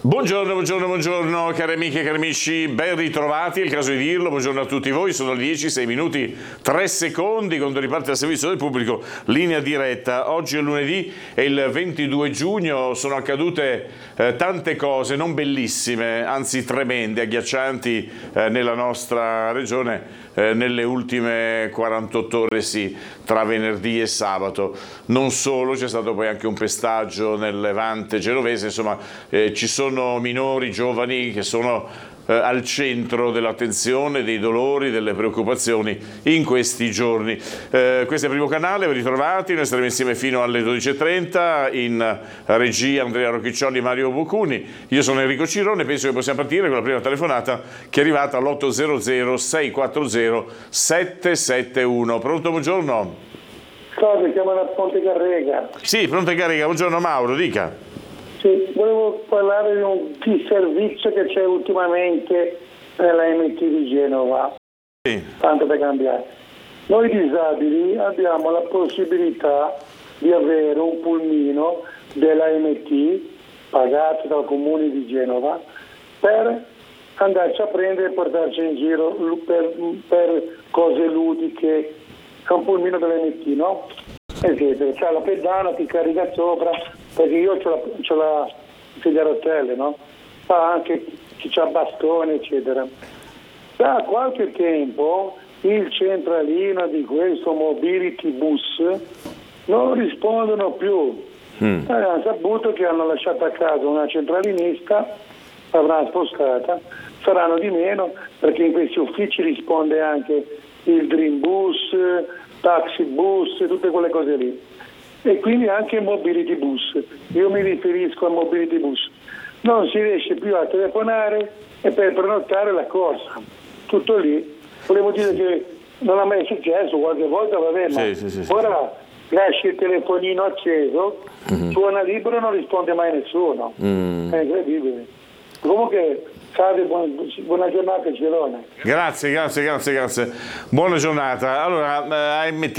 Buongiorno, buongiorno, buongiorno cari amiche e cari amici, ben ritrovati, è il caso di dirlo, buongiorno a tutti voi, sono le 10, 6 minuti, 3 secondi quando riparte al servizio del pubblico, linea diretta. Oggi è lunedì, è il 22 giugno, sono accadute tante cose, non bellissime, anzi tremende, agghiaccianti nella nostra regione. Nelle ultime 48 ore sì, tra venerdì e sabato. Non solo, c'è stato poi anche un pestaggio nel Levante genovese, insomma ci sono minori, giovani che sono al centro dell'attenzione, dei dolori, delle preoccupazioni in questi giorni. Questo è il primo canale, ben ritrovati, noi staremo insieme fino alle 12.30, in regia Andrea Rocchiccioli e Mario Boccuni. Io sono Enrico Cirone, penso che possiamo partire con la prima telefonata che è arrivata all'800 640 771. Pronto, buongiorno? Salve, chiamo da Ponte Carrega. Sì, Ponte Carrega, buongiorno Mauro, dica. Sì, volevo parlare di un disservizio che c'è ultimamente nella MT di Genova, Sì. tanto per cambiare. Noi disabili abbiamo la possibilità di avere un pulmino della MT pagato dal Comune di Genova per andarci a prendere e portarci in giro per cose ludiche. È un pulmino dell'MT, no? C'è la pedana, ti carica sopra, perché io c'ho la sedia a rotelle, no? Ma anche chi c'ha bastone, eccetera. Da qualche tempo il centralino di questo Mobility Bus non rispondono più. Hanno saputo che hanno lasciato a casa una centralinista, l'avranno spostata, saranno di meno, perché in questi uffici risponde anche il Dream Bus, Taxi Bus, tutte quelle cose lì. E quindi anche Mobility Bus. Io mi riferisco a Mobility Bus. Non si riesce più a telefonare e per prenotare la corsa. Tutto lì. Volevo dire che non è mai successo, qualche volta va bene, Sì. ora lasci il telefonino acceso, suona libero e non risponde mai nessuno. È incredibile. Comunque, salve, buona giornata Cirone. Grazie. Buona giornata. Allora, AMT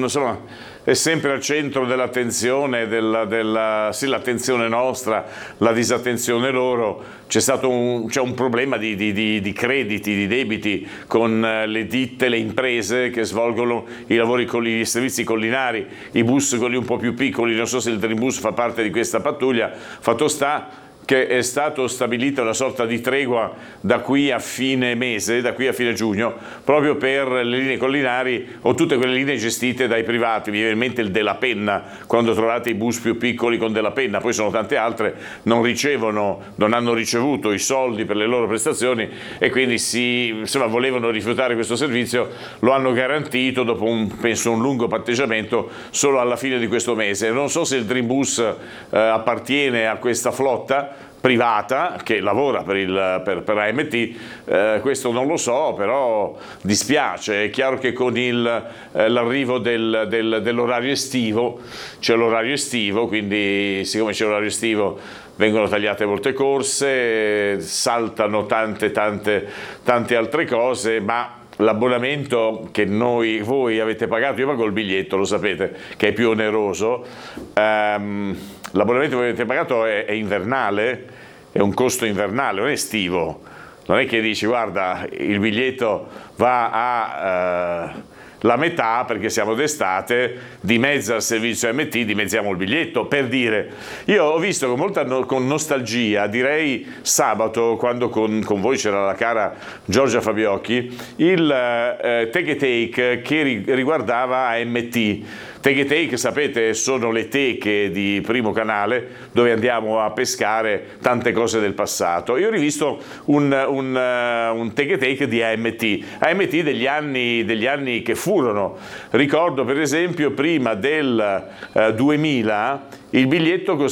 è sempre al centro dell'attenzione, sì, l'attenzione nostra, la disattenzione loro. C'è un problema di crediti, di debiti con le ditte, le imprese che svolgono i lavori con i servizi collinari, i bus quelli un po' più piccoli, non so se il Tribus fa parte di questa pattuglia. Fatto sta che è stato stabilita una sorta di tregua da qui a fine mese, da qui a fine giugno, proprio per le linee collinari o tutte quelle linee gestite dai privati. Mi viene in mente il Della Penna, quando trovate i bus più piccoli con Della Penna, poi sono tante altre, non hanno ricevuto i soldi per le loro prestazioni e quindi volevano rifiutare questo servizio, lo hanno garantito dopo penso un lungo patteggiamento solo alla fine di questo mese. Non so se il Dream Bus appartiene a questa flotta privata che lavora per AMT, questo non lo so, però dispiace. È chiaro che con l'arrivo dell'orario estivo, c'è l'orario estivo, quindi siccome c'è l'orario estivo vengono tagliate molte corse, saltano tante altre cose, ma l'abbonamento che voi avete pagato, io pago il biglietto, lo sapete, che è più oneroso. L'abbonamento che avete pagato è invernale, è un costo invernale, non è estivo. Non è che dici guarda il biglietto va a la metà perché siamo d'estate, dimezza il servizio MT, dimezziamo il biglietto, per dire. Io ho visto con nostalgia, direi sabato, quando con voi c'era la cara Giorgia Fabiocchi, il Take a Take che riguardava AMT. Take a Take, sapete, sono le teche di Primo Canale dove andiamo a pescare tante cose del passato. Io ho rivisto un Take a Take di AMT degli anni che furono. Ricordo per esempio prima del 2000 il biglietto